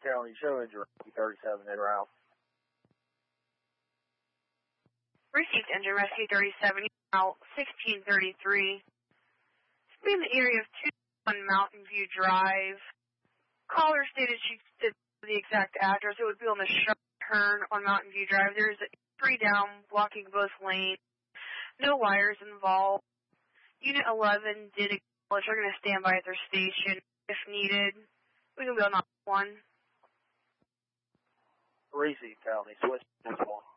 County, show engine 37 en route. Received engine rescue 37, out 1633. Be in the area of 21 Mountain View Drive. Caller stated she did the exact address. It would be on the sharp turn on Mountain View Drive. There's a tree down blocking both lanes. No wires involved. Unit 11 did acknowledge they're going to stand by at their station if needed. We can be on 1. Receive County, switch to 1.